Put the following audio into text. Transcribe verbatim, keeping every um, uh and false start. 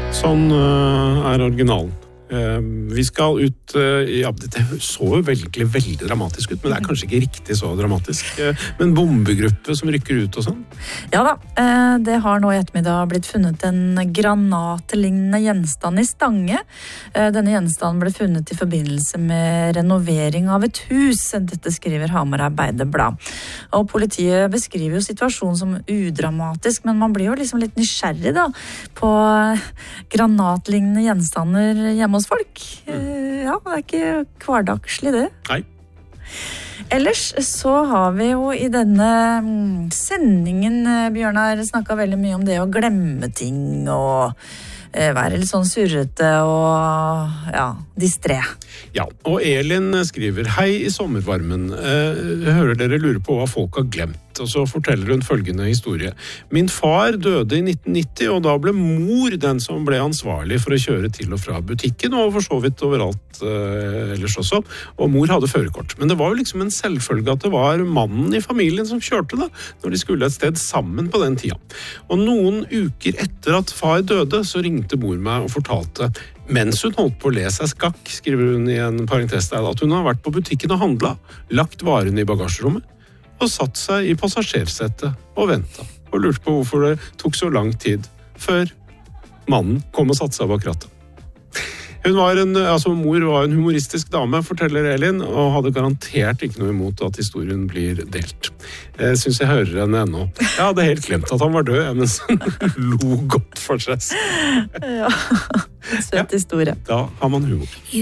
Sånn uh, er originalen. Uh, vi skal ut uh, ja, det så jo veldig, veldig dramatisk ut, men det er kanskje ikke riktig så dramatisk. Uh, men bombegruppe som rykker ut og sånn? Ja da, uh, det har nå i ettermiddag blitt funnet en granatlignende gjenstand i Stange. Uh, denne gjenstanden ble funnet i forbindelse med renovering av et hus. Dette skriver Hamar Arbeiderblad. Og politiet beskriver jo situasjonen som udramatisk, men man blir jo liksom litt nysgjerrig da, på granatlignende gjenstander hjemme hos folk. Ja, det er ikke hverdagslig det. Nei. Ellers så har vi jo i denne sendingen, Bjørnar, snakket veldig mye om det å glemme ting og være litt sånn surrete og ja, distré. Ja, og Elin skriver: Hei i sommervarmen. Jeg hører dere lurer på hva folk har glemt. Og så forteller hun følgende historie. Min far døde i nitten nitti, og da ble mor den som ble ansvarlig for å kjøre til og fra butikken, og for så vidt overalt eh, ellers også. Og mor hadde førerkort. Men det var jo liksom en selvfølge at det var mannen i familien som kjørte da, når de skulle et sted sammen på den tida. Og noen uker etter at far døde, så ringte mor meg og fortalte, mens hun holdt på å le seg skakk, skriver hun i en parentes der, at hun har vært på butikken og handlet, lagt varene i bagasjerommet, og satt seg i passasjersettet og ventet, og lurte på hvorfor det tok så lang tid før mannen kom og satte seg bak rattet. Hun var en, altså mor var en humoristisk dame, forteller Elin, og hadde garantert ikke noe imot at historien blir delt. Jeg synes jeg hører henne ennå. Jeg hadde helt glemt at han var død, men hun lo godt for seg. Ja, søt historie. Da har man humor.